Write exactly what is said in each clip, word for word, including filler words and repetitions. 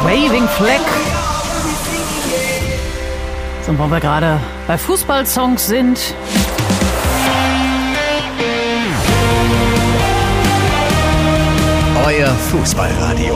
Waving Flag. So, wo wir gerade bei Fußballsongs sind. Euer Fußballradio.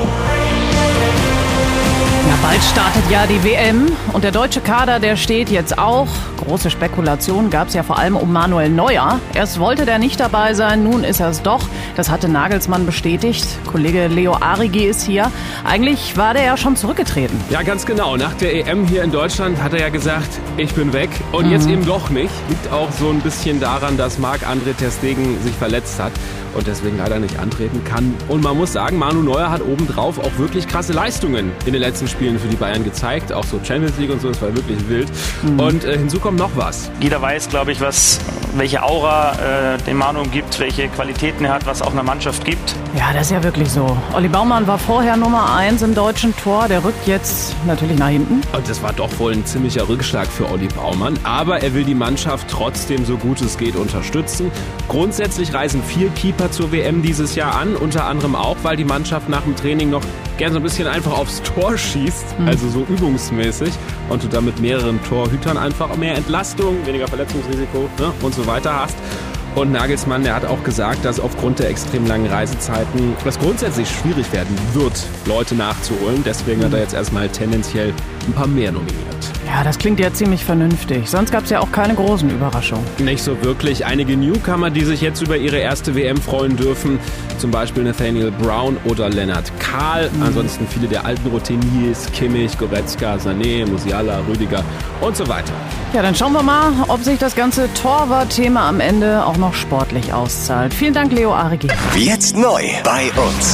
Ja, bald startet ja die W M und der deutsche Kader, der steht jetzt auch. Große Spekulationen gab es ja vor allem um Manuel Neuer. Erst wollte der nicht dabei sein, nun ist er es doch. Das hatte Nagelsmann bestätigt. Kollege Leo Arigi ist hier. Eigentlich war der ja schon zurückgetreten. Ja, ganz genau. Nach der E M hier in Deutschland hat er ja gesagt, ich bin weg. Und mhm. jetzt eben doch nicht. Liegt auch so ein bisschen daran, dass Marc-André ter Stegen sich verletzt hat und deswegen leider nicht antreten kann. Und man muss sagen, Manu Neuer hat obendrauf auch wirklich krasse Leistungen in den letzten Spielen für die Bayern gezeigt. Auch so Champions League und so, das war wirklich wild. Mhm. Und äh, hinzu kommt noch was. Jeder weiß, glaube ich, was, welche Aura äh, dem Manu gibt, welche Qualitäten er hat, was auch einer Mannschaft gibt. Ja, das ist ja wirklich so. Olli Baumann war vorher Nummer eins im deutschen Tor. Der rückt jetzt natürlich nach hinten. Und das war doch wohl ein ziemlicher Rückschlag für Olli Baumann. Aber er will die Mannschaft trotzdem so gut es geht unterstützen. Grundsätzlich reisen vier Keeper zur W M dieses Jahr an. Unter anderem auch, weil die Mannschaft nach dem Training noch gern so ein bisschen einfach aufs Tor schießt. Mhm. Also so übungsmäßig. Und du dann mit mehreren Torhütern einfach mehr Entlastung, weniger Verletzungsrisiko, ne, und so weiter hast. Und Nagelsmann, der hat auch gesagt, dass aufgrund der extrem langen Reisezeiten es grundsätzlich schwierig werden wird, Leute nachzuholen. Deswegen hat er jetzt erstmal tendenziell ein paar mehr nominiert. Ja, das klingt ja ziemlich vernünftig. Sonst gab es ja auch keine großen Überraschungen. Nicht so wirklich. Einige Newcomer, die sich jetzt über ihre erste W M freuen dürfen. Zum Beispiel Nathaniel Brown oder Lennart Kahl. Mhm. Ansonsten viele der alten Routiniers, Kimmich, Goretzka, Sané, Musiala, Rüdiger und so weiter. Ja, dann schauen wir mal, ob sich das ganze Torwart-Thema am Ende auch noch sportlich auszahlt. Vielen Dank, Leo Arigi. Jetzt neu bei uns.